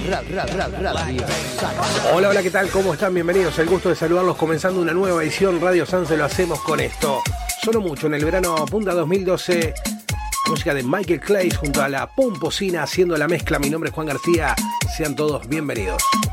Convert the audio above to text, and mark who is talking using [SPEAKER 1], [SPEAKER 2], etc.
[SPEAKER 1] Hola, hola, ¿qué tal? ¿Cómo están? Bienvenidos. El gusto de saludarlos comenzando una nueva edición Radio Sanse. Lo hacemos con esto. Sonó mucho en el verano punta 2012. Música de Michael Clays junto a la Pomposina haciendo la mezcla. Mi nombre es Juan García. Sean todos bienvenidos.